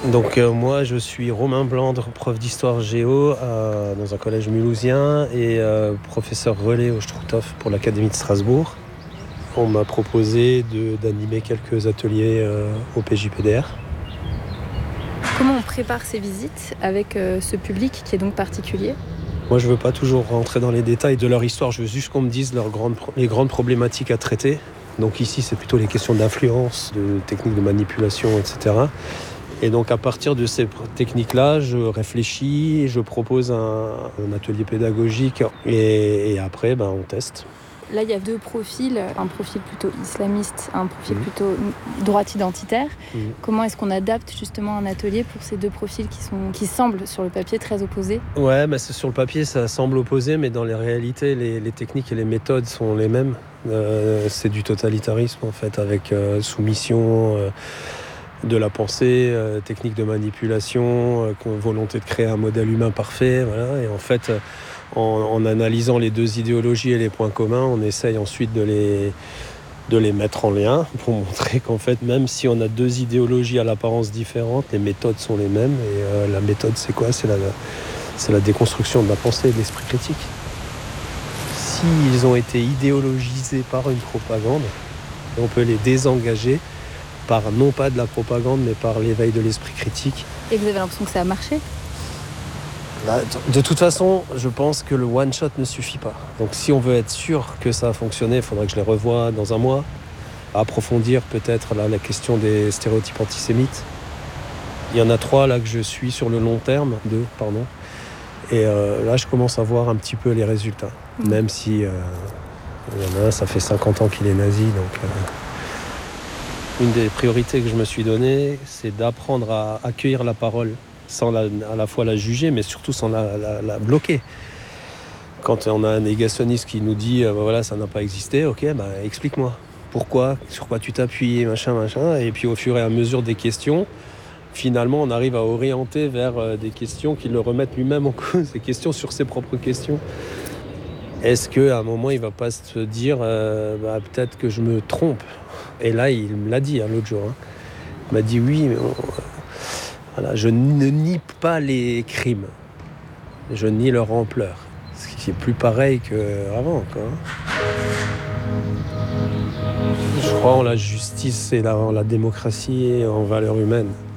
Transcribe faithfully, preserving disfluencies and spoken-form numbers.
Donc euh, moi je suis Romain Blandre, prof d'histoire géo à- dans un collège mulhousien et euh, professeur relais au Struthof pour l'Académie de Strasbourg. On m'a proposé de- d'animer quelques ateliers euh, au P J P D R. Comment on prépare ces visites avec euh, ce public qui est donc particulier? Moi je veux pas toujours rentrer dans les détails de leur histoire, je veux juste qu'on me dise leurs grandes, pro- les grandes problématiques à traiter. Donc ici c'est plutôt les questions d'influence, de techniques de manipulation, et cetera. Et donc à partir de ces pr- techniques-là, je réfléchis, je propose un, un atelier pédagogique et, et après ben, on teste. Là, il y a deux profils, un profil plutôt islamiste, un profil Mhm. plutôt droite identitaire. Mhm. Comment est-ce qu'on adapte justement un atelier pour ces deux profils qui, sont, qui semblent sur le papier très opposés? Ouais, bah c'est sur le papier, ça semble opposé, mais dans les réalités, les, les techniques et les méthodes sont les mêmes. Euh, c'est du totalitarisme en fait, avec euh, soumission euh, de la pensée, euh, technique de manipulation, euh, volonté de créer un modèle humain parfait. Voilà. Et en fait, euh, en, en analysant les deux idéologies et les points communs, on essaye ensuite de les, de les mettre en lien pour montrer qu'en fait, même si on a deux idéologies à l'apparence différente, les méthodes sont les mêmes. Et euh, la méthode, c'est quoi? C'est la C'est la déconstruction de la pensée et de l'esprit critique. S'ils ont été idéologisés par une propagande, on peut les désengager par non pas de la propagande, mais par l'éveil de l'esprit critique. Et vous avez l'impression que ça a marché? Là, de toute façon, je pense que le one-shot ne suffit pas. Donc si on veut être sûr que ça a fonctionné, il faudrait que je les revoie dans un mois, approfondir peut-être là, la question des stéréotypes antisémites. Il y en a trois là que je suis sur le long terme, deux, pardon. Et euh, là, je commence à voir un petit peu les résultats. Mmh. Même si euh, il y en a un, ça fait cinquante ans qu'il est nazi. Donc, euh, une des priorités que je me suis donnée, c'est d'apprendre à accueillir la parole sans la, à la fois la juger, mais surtout sans la, la, la bloquer. Quand on a un négationniste qui nous dit euh, bah, voilà, ça n'a pas existé, ok, bah, explique-moi. Pourquoi? Sur quoi tu t'appuies, machin, machin. Et puis au fur et à mesure des questions, finalement, on arrive à orienter vers euh, des questions qui le remettent lui-même en cause, des questions sur ses propres questions. Est-ce qu'à un moment, il ne va pas se dire euh, bah, peut-être que je me trompe? Et là, il me l'a dit hein, l'autre jour. Hein. Il m'a dit oui, mais bon, euh, voilà, je ne nie pas les crimes. Je nie leur ampleur. Ce qui est plus pareil qu'avant. Quoi. Je crois en la justice et la, en la démocratie et en valeurs humaines.